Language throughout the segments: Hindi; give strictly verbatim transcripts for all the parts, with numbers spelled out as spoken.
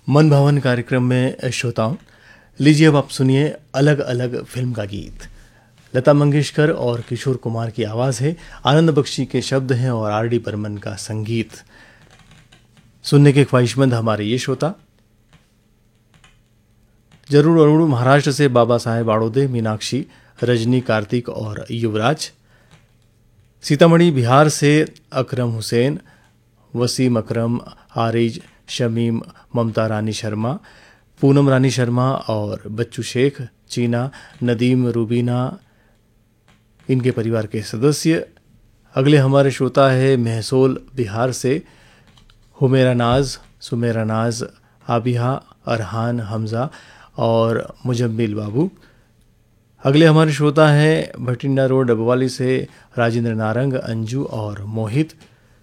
मन भवन कार्यक्रम में श्रोताओं, लीजिए अब आप सुनिए अलग अलग फिल्म का गीत। लता मंगेशकर और किशोर कुमार की आवाज़ है, आनंद बख्शी के शब्द हैं और आर डी बर्मन का संगीत। सुनने के ख्वाहिशमंद हमारे ये श्रोता जरूर अरुण महाराष्ट्र से बाबा साहेब आड़ोदे, मीनाक्षी, रजनी, कार्तिक और युवराज। सीतामढ़ी बिहार से अकरम हुसैन, वसीम अकरम, आरिज, शमीम, ममता रानी शर्मा, पूनम रानी शर्मा और बच्चू शेख, चीना, नदीम, रूबीना, इनके परिवार के सदस्य। अगले हमारे श्रोता है महसोल बिहार से हुमेरा नाज, सुमेरा नाज, आबिहा, अरहान, हमज़ा और मुजम्मिल बाबू। अगले हमारे श्रोता है भटिंडा रोड अबवाली से राजेंद्र नारंग, अंजू और मोहित।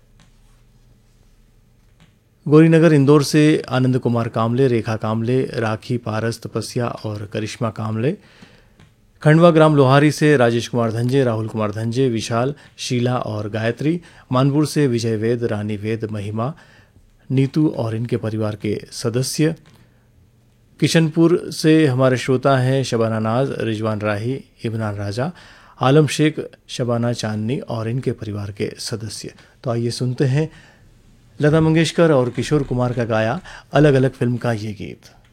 गौरीनगर इंदौर से आनंद कुमार कामले, रेखा कामले, राखी, पारस, तपस्या और करिश्मा कामले। खंडवा ग्राम लोहारी से राजेश कुमार धंजे, राहुल कुमार धंजे, विशाल, शीला और गायत्री। मानपुर से विजय वेद, रानी वेद, महिमा, नीतू और इनके परिवार के सदस्य। किशनपुर से हमारे श्रोता हैं शबाना नाज, रिजवान राही, इमरान राजा, आलम शेख, शबाना चांदनी और इनके परिवार के सदस्य। तो आइए सुनते हैं लता मंगेशकर और किशोर कुमार का गाया अलग अलग फिल्म का ये गीत।